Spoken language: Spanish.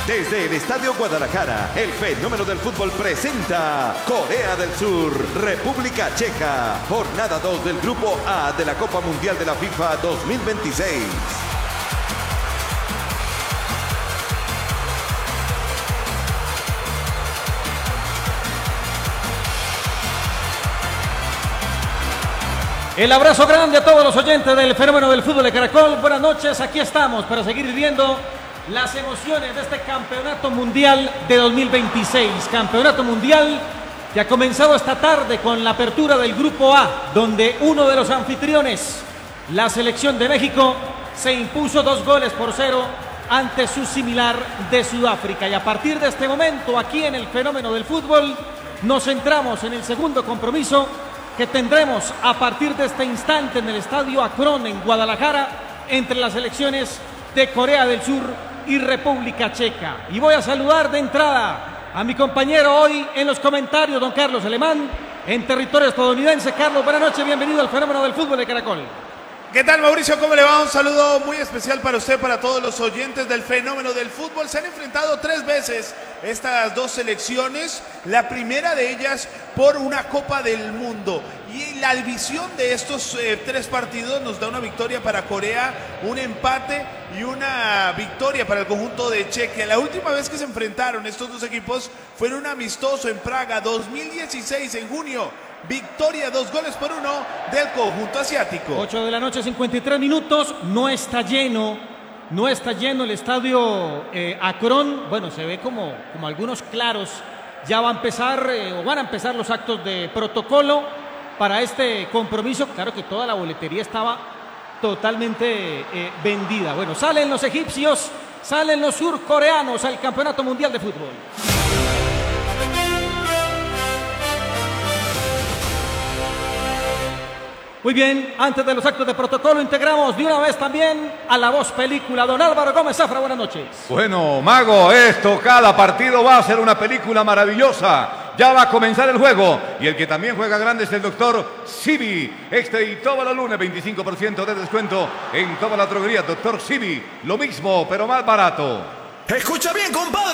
Desde el Estadio Guadalajara, el fenómeno del fútbol presenta Corea del Sur, República Checa, jornada 2 del Grupo A de la Copa Mundial de la FIFA 2026. El abrazo grande a todos los oyentes del fenómeno del fútbol de Caracol. Buenas noches, aquí estamos para seguir viviendo las emociones de este Campeonato Mundial de 2026. Campeonato Mundial que ha comenzado esta tarde con la apertura del Grupo A, donde uno de los anfitriones, la selección de México, se impuso 2-0 ante su similar de Sudáfrica. Y a partir de este momento, aquí en el fenómeno del fútbol, nos centramos en el segundo compromiso que tendremos a partir de este instante en el Estadio Akron en Guadalajara entre las selecciones de Corea del Sur y República Checa. Y voy a saludar de entrada a mi compañero hoy en los comentarios, don Carlos Alemán, en territorio estadounidense. Carlos, buenas noches, bienvenido al fenómeno del fútbol de Caracol. ¿Qué tal, Mauricio? ¿Cómo le va? Un saludo muy especial para usted, para todos los oyentes del fenómeno del fútbol. Se han enfrentado 3 veces estas dos selecciones, la primera de ellas por una Copa del Mundo. Y la visión de estos 3 partidos nos da una victoria para Corea, un empate y una victoria para el conjunto de Chequia. La última vez que se enfrentaron estos dos equipos fue en un amistoso en Praga, 2016, en junio. Victoria 2-1 del conjunto asiático. 8 de la noche, 53 minutos. No está lleno el estadio Akron. Bueno, se ve como algunos claros. Ya va a empezar o van a empezar los actos de protocolo para este compromiso. Claro que toda la boletería estaba totalmente vendida. Bueno, salen los egipcios, salen los surcoreanos al Campeonato Mundial de Fútbol. Muy bien, antes de los actos de protocolo integramos de una vez también a la voz película, don Álvaro Gómez Zafra, buenas noches. Bueno, Mago, cada partido va a ser una película maravillosa. Ya va a comenzar el juego y el que también juega grande es el doctor Sibi. Y toda la luna, 25% de descuento en toda la droguería. Doctor Sibi, lo mismo, pero más barato. Escucha bien, compadre.